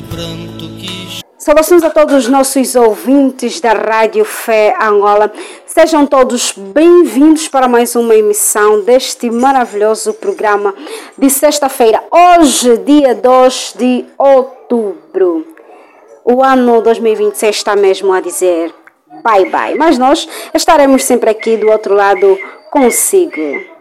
Saudações a todos os nossos ouvintes da Rádio Fé Angola. Sejam todos bem-vindos para mais uma emissão deste maravilhoso programa de sexta-feira. Hoje, dia 2 de outubro. O ano 2026 está mesmo a dizer bye-bye. Mas nós estaremos sempre aqui do outro lado consigo.